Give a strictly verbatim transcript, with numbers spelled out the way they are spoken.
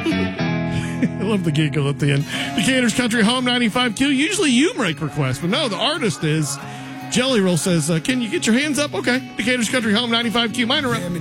I love the giggle at the end. Decatur's Country Home ninety-five Q. Usually you make requests, but no, the artist is. Jelly Roll says, uh, can you get your hands up? Okay. Decatur's Country Home ninety-five Q. Mine are up.